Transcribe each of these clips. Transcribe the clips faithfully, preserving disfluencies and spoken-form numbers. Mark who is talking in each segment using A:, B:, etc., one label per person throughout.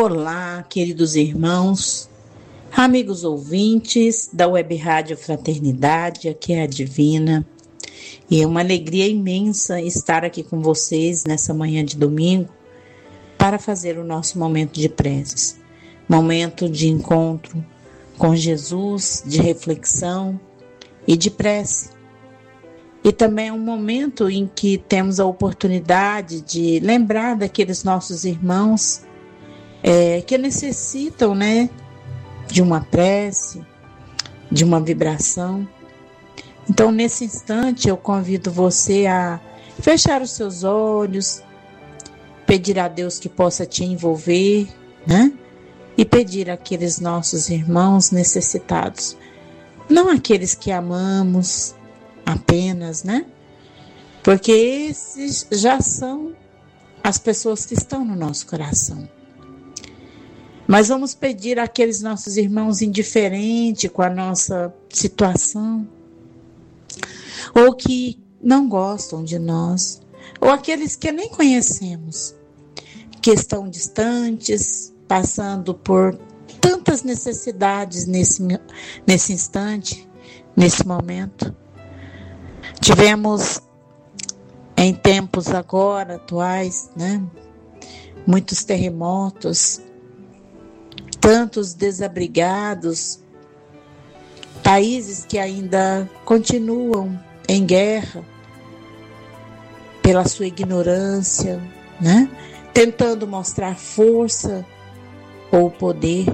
A: Olá, queridos irmãos, amigos ouvintes da Web Rádio Fraternidade, aqui é a Divina. E é uma alegria imensa estar aqui com vocês nessa manhã de domingo para fazer o nosso momento de preces. Momento de encontro com Jesus, de reflexão e de prece. E também é um momento em que temos a oportunidade de lembrar daqueles nossos irmãos é, que necessitam, né, de uma prece, de uma vibração. Então, nesse instante, eu convido você a fechar os seus olhos, pedir a Deus que possa te envolver, né? E pedir àqueles nossos irmãos necessitados, não aqueles que amamos apenas, né? Porque esses já são as pessoas que estão no nosso coração. Mas vamos pedir àqueles nossos irmãos indiferentes com a nossa situação, ou que não gostam de nós, ou aqueles que nem conhecemos, que estão distantes, passando por tantas necessidades nesse, nesse instante, nesse momento. Tivemos em tempos agora atuais, né, muitos terremotos, tantos desabrigados, países que ainda continuam em guerra pela sua ignorância, né? Tentando mostrar força ou poder.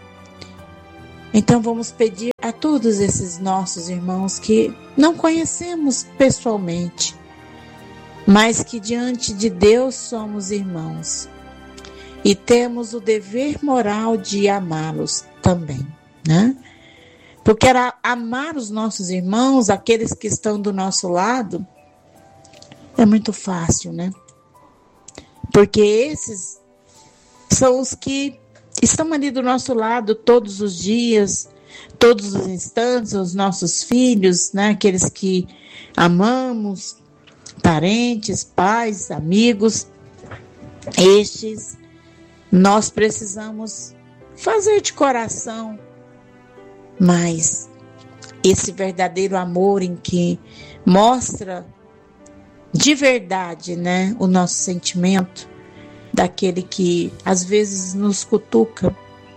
A: Então vamos pedir a todos esses nossos irmãos que não conhecemos pessoalmente, mas que diante de Deus somos irmãos e temos o dever moral de amá-los também, né? Porque era amar os nossos irmãos, aqueles que estão do nosso lado, é muito fácil, né? Porque esses são os que estão ali do nosso lado todos os dias, todos os instantes, os nossos filhos, né? Aqueles que amamos, parentes, pais, amigos. Estes nós precisamos fazer de coração, mas esse verdadeiro amor em que mostra de verdade, né, o nosso sentimento, daquele que às vezes nos cutuca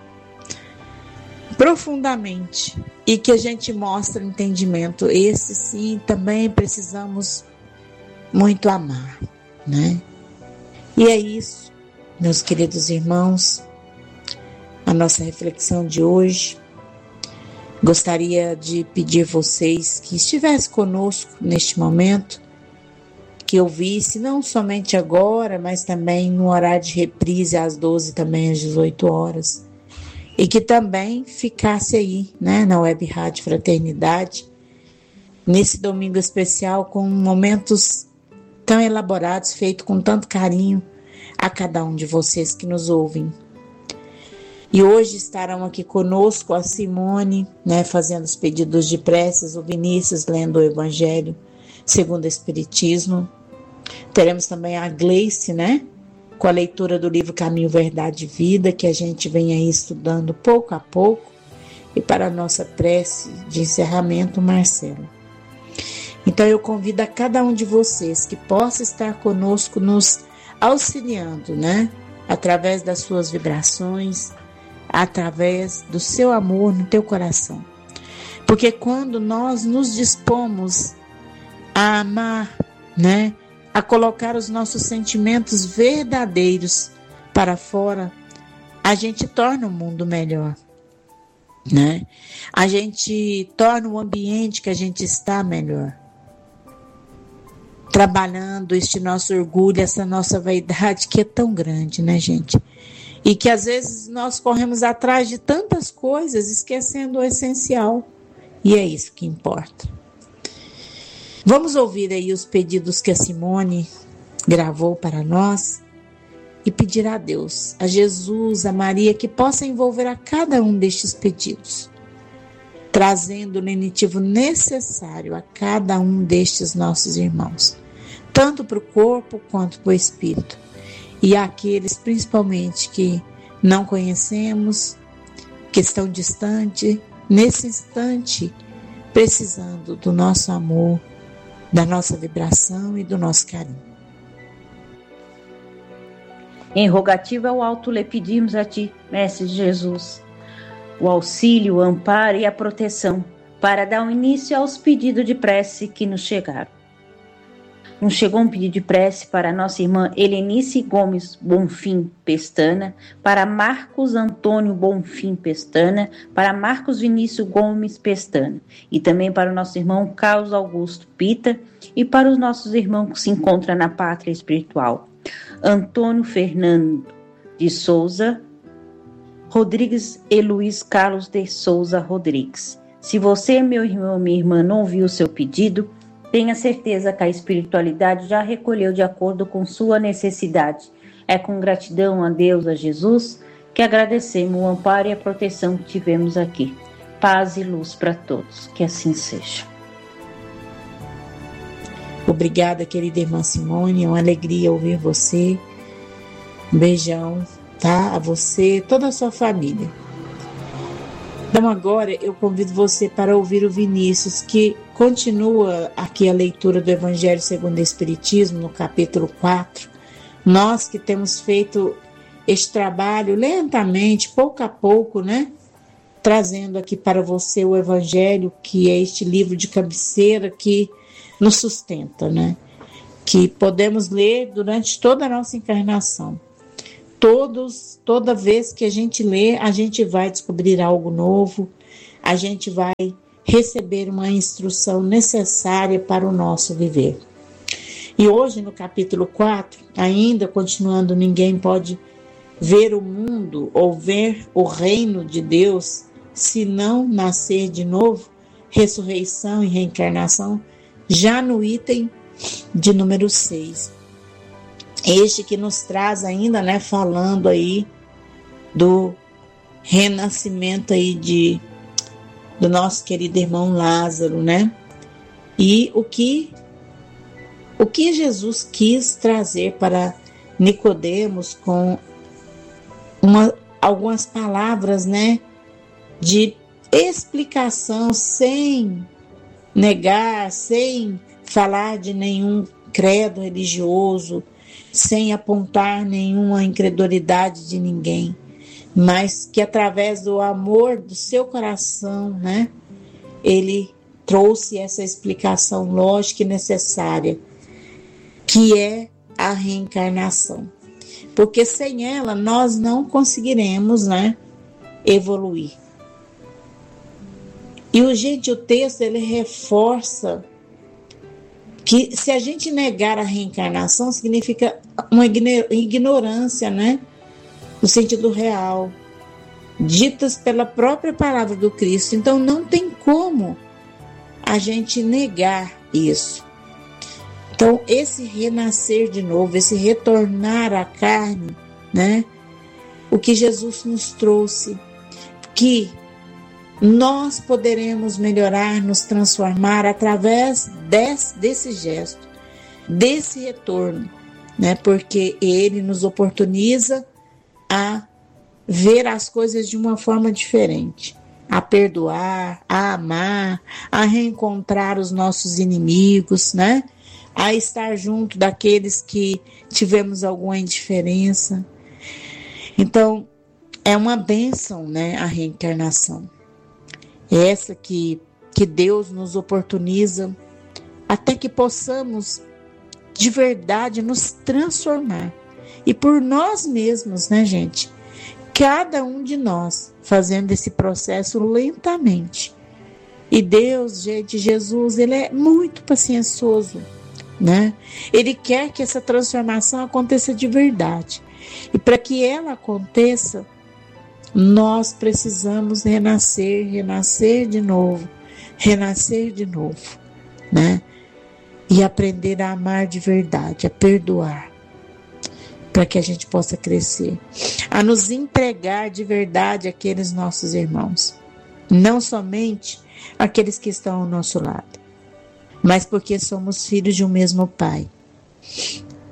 A: profundamente e que a gente mostra entendimento, esse sim também precisamos muito amar, né? E é isso, meus queridos irmãos, a nossa reflexão de hoje. Gostaria de pedir a vocês que estivessem conosco neste momento, que ouvisse não somente agora, mas também no horário de reprise às doze, também às dezoito horas, e que também ficasse aí, né, na Web Rádio Fraternidade, nesse domingo especial, com momentos tão elaborados, feitos com tanto carinho a cada um de vocês que nos ouvem. E hoje estarão aqui conosco a Simone, né, fazendo os pedidos de preces, o Vinícius lendo o Evangelho segundo o Espiritismo. Teremos também a Gleice, né, com a leitura do livro Caminho, Verdade e Vida, que a gente vem aí estudando pouco a pouco. E para a nossa prece de encerramento, Marcelo. Então eu convido a cada um de vocês que possa estar conosco nos auxiliando, né, através das suas vibrações, através do seu amor no teu coração. Porque quando nós nos dispomos a amar, né, a colocar os nossos sentimentos verdadeiros para fora, a gente torna o mundo melhor, né? A gente torna o ambiente que a gente está melhor. Trabalhando este nosso orgulho, essa nossa vaidade que é tão grande, né, gente? E que às vezes nós corremos atrás de tantas coisas, esquecendo o essencial. E é isso que importa. Vamos ouvir aí os pedidos que a Simone gravou para nós e pedir a Deus, a Jesus, a Maria, que possa envolver a cada um destes pedidos, trazendo o lenitivo necessário a cada um destes nossos irmãos, tanto para o corpo quanto para o espírito. E aqueles principalmente que não conhecemos, que estão distantes, nesse instante, precisando do nosso amor, da nossa vibração e do nosso carinho.
B: Em rogativa ao alto lhe pedimos a Ti, Mestre Jesus, o auxílio, o amparo e a proteção para dar um início aos pedidos de prece que nos chegaram. Nos chegou um pedido de prece para nossa irmã Helenice Gomes Bonfim Pestana, para Marcos Antônio Bonfim Pestana, para Marcos Vinícius Gomes Pestana, e também para o nosso irmão Carlos Augusto Pita, e para os nossos irmãos que se encontram na pátria espiritual. Antônio Fernando de Souza Rodrigues e Luiz Carlos de Souza Rodrigues. Se você, meu irmão ou minha irmã, não ouviu o seu pedido, tenha certeza que a espiritualidade já recolheu de acordo com sua necessidade. É com gratidão a Deus, a Jesus, que agradecemos o amparo e a proteção que tivemos aqui. Paz e luz para todos. Que assim seja.
A: Obrigada, querida irmã Simone. É uma alegria ouvir você. Um beijão, tá? A você, toda a sua família. Então agora eu convido você para ouvir o Vinícius, que continua aqui a leitura do Evangelho segundo o Espiritismo, no capítulo quatro. Nós que temos feito este trabalho lentamente, pouco a pouco, né? Trazendo aqui para você o Evangelho, que é este livro de cabeceira que nos sustenta, né? Que podemos ler durante toda a nossa encarnação. Todos, toda vez que a gente lê, a gente vai descobrir algo novo, a gente vai receber uma instrução necessária para o nosso viver. E hoje, no capítulo quatro, ainda continuando, ninguém pode ver o mundo ou ver o reino de Deus se não nascer de novo, ressurreição e reencarnação, já no item de número seis. Este que nos traz ainda, né, falando aí do renascimento aí de, do nosso querido irmão Lázaro, né? E o que, o que Jesus quis trazer para Nicodemos com uma, algumas palavras, né, de explicação, sem negar, sem falar de nenhum credo religioso, sem apontar nenhuma incredulidade de ninguém, mas que através do amor do seu coração, né, ele trouxe essa explicação lógica e necessária, que é a reencarnação. Porque sem ela nós não conseguiremos, né, evoluir. E o, gente, o texto ele reforça que se a gente negar a reencarnação, significa uma ignorância, né? No sentido real, ditas pela própria palavra do Cristo. Então não tem como a gente negar isso. Então esse renascer de novo, esse retornar à carne, né? O que Jesus nos trouxe, que nós poderemos melhorar, nos transformar através desse, desse gesto, desse retorno, né? Porque ele nos oportuniza a ver as coisas de uma forma diferente, a perdoar, a amar, a reencontrar os nossos inimigos, né? A estar junto daqueles que tivemos alguma indiferença. Então, é uma bênção, né, a reencarnação. É essa que, que Deus nos oportuniza até que possamos de verdade nos transformar. E por nós mesmos, né, gente? Cada um de nós fazendo esse processo lentamente. E Deus, gente, Jesus, ele é muito paciencioso, né? Ele quer que essa transformação aconteça de verdade. E para que ela aconteça, nós precisamos renascer, renascer de novo, renascer de novo, né? E aprender a amar de verdade, a perdoar, para que a gente possa crescer, a nos entregar de verdade àqueles nossos irmãos, não somente aqueles que estão ao nosso lado, mas porque somos filhos de um mesmo Pai.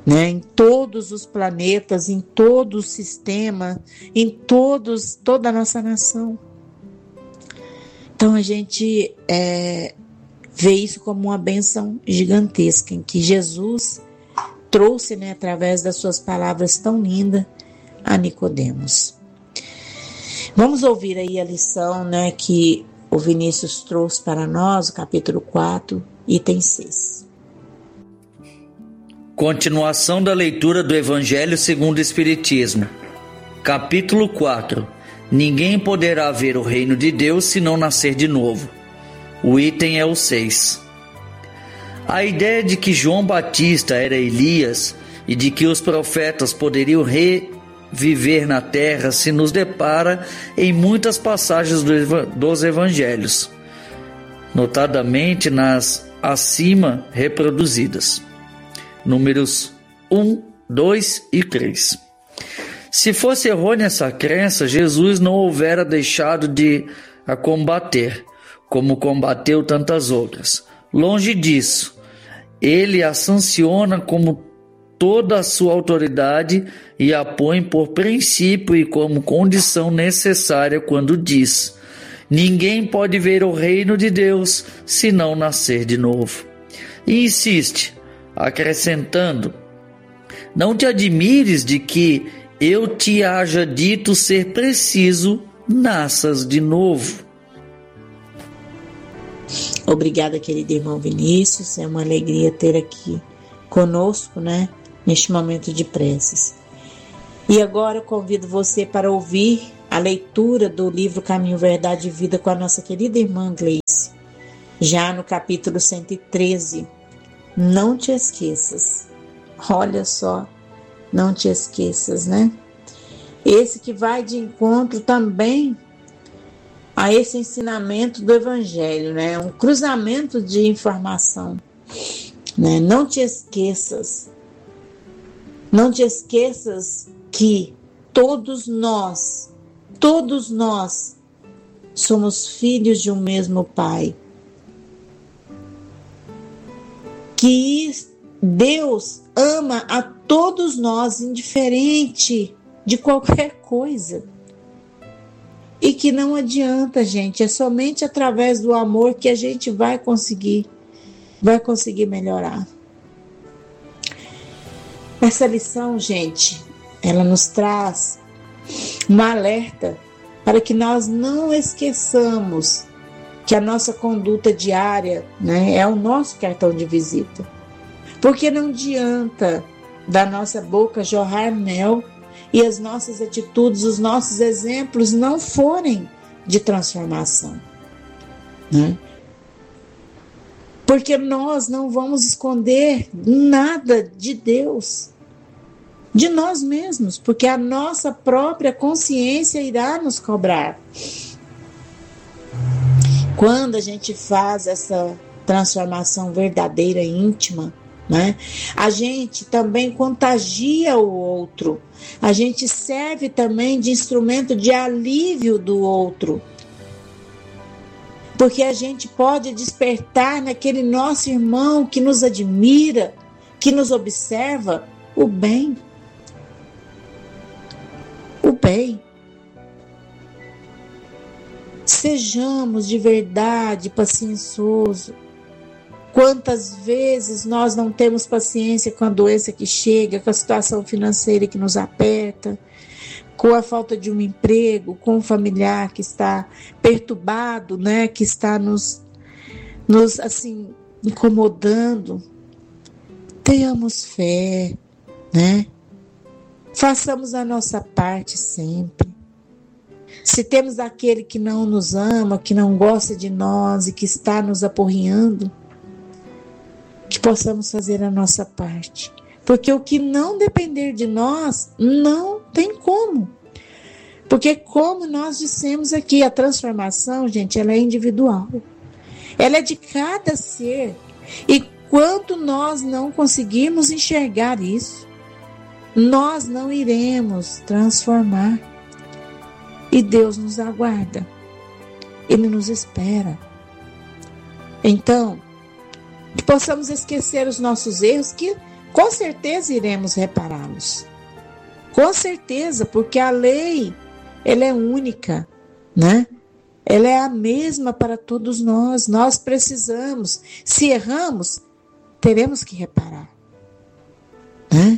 A: né, em todos os planetas, em todo o sistema, em todos, toda a nossa nação. Então a gente é, vê isso como uma bênção gigantesca, em que Jesus trouxe, né, através das suas palavras tão lindas, a Nicodemos. Vamos ouvir aí a lição, né, que o Vinícius trouxe para nós, o capítulo quatro, item seis.
C: Continuação da leitura do Evangelho segundo o Espiritismo. Capítulo quatro. Ninguém poderá ver o reino de Deus se não nascer de novo. O item é o seis. A ideia de que João Batista era Elias e de que os profetas poderiam reviver na terra se nos depara em muitas passagens dos Evangelhos, notadamente nas acima reproduzidas. Números um, dois e três. Se fosse errônea essa crença, Jesus não houvera deixado de a combater, como combateu tantas outras. Longe disso, ele a sanciona como toda a sua autoridade e a põe por princípio e como condição necessária quando diz: ninguém pode ver o reino de Deus se não nascer de novo. E insiste, acrescentando: não te admires de que eu te haja dito ser preciso nasças de novo.
A: Obrigada, querido irmão Vinícius, é uma alegria ter aqui conosco, né, neste momento de preces. E agora eu convido você para ouvir a leitura do livro Caminho, Verdade e Vida com a nossa querida irmã Gleice, já no capítulo cento e treze. Não te esqueças. Olha só, não te esqueças, né? Esse que vai de encontro também a esse ensinamento do Evangelho, né? Um cruzamento de informação, né? Não te esqueças. Não te esqueças que todos nós, todos nós somos filhos de um mesmo Pai. Que Deus ama a todos nós, indiferente de qualquer coisa. E que não adianta, gente, é somente através do amor que a gente vai conseguir, vai conseguir melhorar. Essa lição, gente, ela nos traz um alerta para que nós não esqueçamos que a nossa conduta diária, né, é o nosso cartão de visita. Porque não adianta da nossa boca jorrar mel e as nossas atitudes, os nossos exemplos não forem de transformação, né? Porque nós não vamos esconder nada de Deus, de nós mesmos, porque a nossa própria consciência irá nos cobrar. Quando a gente faz essa transformação verdadeira e íntima, né, a gente também contagia o outro, a gente serve também de instrumento de alívio do outro, porque a gente pode despertar naquele nosso irmão que nos admira, que nos observa, o bem. O bem. Sejamos de verdade pacienciosos. Quantas vezes nós não temos paciência com a doença que chega, com a situação financeira que nos aperta, com a falta de um emprego, com um familiar que está perturbado, né, que está nos, nos assim, incomodando. Tenhamos fé, né? Façamos a nossa parte sempre. Se temos aquele que não nos ama, que não gosta de nós e que está nos aporreando, que possamos fazer a nossa parte. Porque o que não depender de nós, não tem como. Porque como nós dissemos aqui, a transformação, gente, ela é individual. Ela é de cada ser. E quando nós não conseguirmos enxergar isso, nós não iremos transformar. E Deus nos aguarda. Ele nos espera. Então, que possamos esquecer os nossos erros, que com certeza iremos repará-los. Com certeza, porque a lei, ela é única, né? Ela é a mesma para todos nós. Nós precisamos, se erramos, teremos que reparar, né?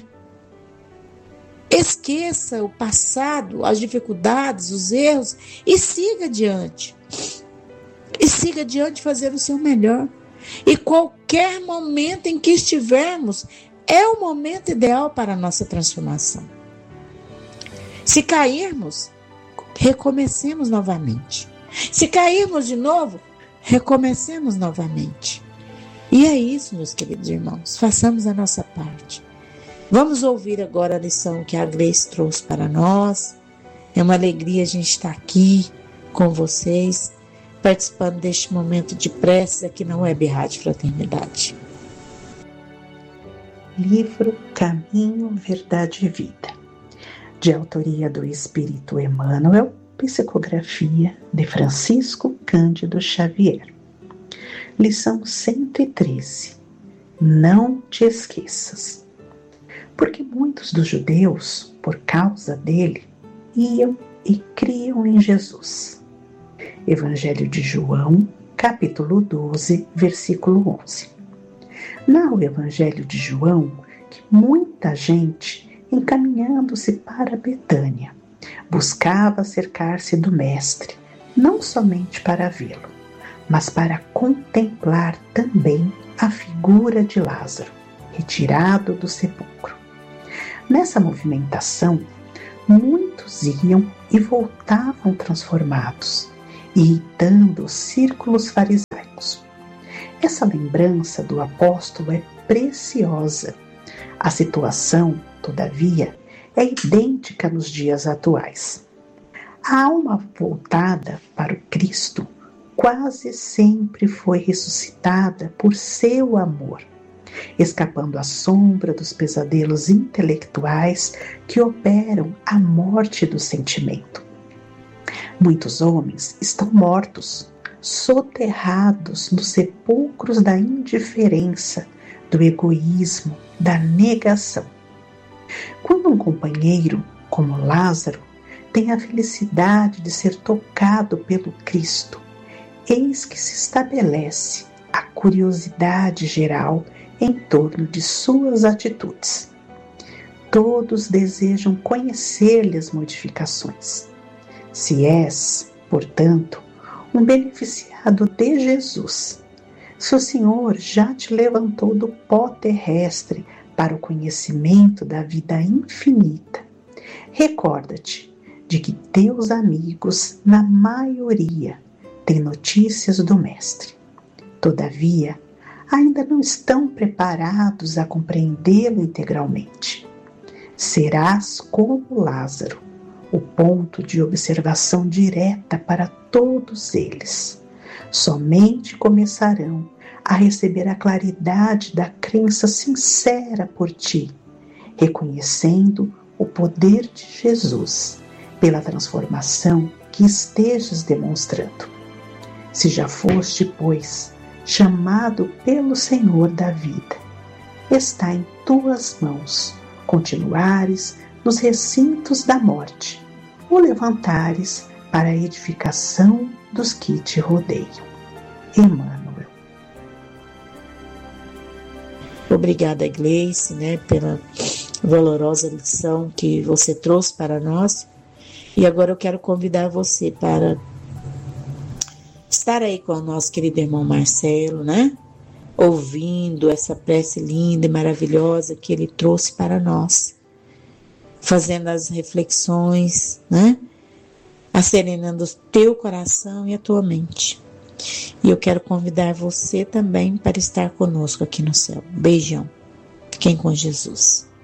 A: Esqueça o passado, as dificuldades, os erros e siga adiante. E siga adiante fazendo o seu melhor. E qualquer momento em que estivermos, é o momento ideal para a nossa transformação. Se cairmos, recomecemos novamente. Se cairmos de novo, recomecemos novamente. E é isso, meus queridos irmãos. Façamos a nossa parte. Vamos ouvir agora a lição que a Gleice trouxe para nós. É uma alegria a gente estar aqui com vocês, participando deste momento de prece aqui na Web Rádio Fraternidade.
D: Livro Caminho, Verdade e Vida, de autoria do Espírito Emmanuel, psicografia de Francisco Cândido Xavier. Lição cento e treze. Não te esqueças. Porque muitos dos judeus, por causa dele, iam e criam em Jesus. Evangelho de João, capítulo doze, versículo onze. Narra o Evangelho de João que muita gente, encaminhando-se para Betânia, buscava acercar-se do Mestre, não somente para vê-lo, mas para contemplar também a figura de Lázaro, retirado do sepulcro. Nessa movimentação, muitos iam e voltavam transformados, irritando os círculos farisaicos. Essa lembrança do apóstolo é preciosa. A situação, todavia, é idêntica nos dias atuais. A alma voltada para o Cristo quase sempre foi ressuscitada por seu amor, escapando à sombra dos pesadelos intelectuais que operam a morte do sentimento. Muitos homens estão mortos, soterrados nos sepulcros da indiferença, do egoísmo, da negação. Quando um companheiro, como Lázaro, tem a felicidade de ser tocado pelo Cristo, eis que se estabelece a curiosidade geral em torno de suas atitudes. Todos desejam conhecer-lhe as modificações. Se és, portanto, um beneficiado de Jesus, se o Senhor já te levantou do pó terrestre para o conhecimento da vida infinita, recorda-te de que teus amigos, na maioria, têm notícias do Mestre. Todavia, ainda não estão preparados a compreendê-lo integralmente. Serás como Lázaro, o ponto de observação direta para todos eles. Somente começarão a receber a claridade da crença sincera por ti, reconhecendo o poder de Jesus pela transformação que estejas demonstrando. Se já foste, pois, chamado pelo Senhor da vida, está em tuas mãos continuares nos recintos da morte, ou levantares para a edificação dos que te rodeiam. Emmanuel.
A: Obrigada, Gleice, né, pela valorosa lição que você trouxe para nós. E agora eu quero convidar você para estar aí com o nosso querido irmão Marcelo, né? Ouvindo essa prece linda e maravilhosa que ele trouxe para nós, fazendo as reflexões, né? Acerenando o teu coração e a tua mente. E eu quero convidar você também para estar conosco aqui no céu. Beijão. Fiquem com Jesus.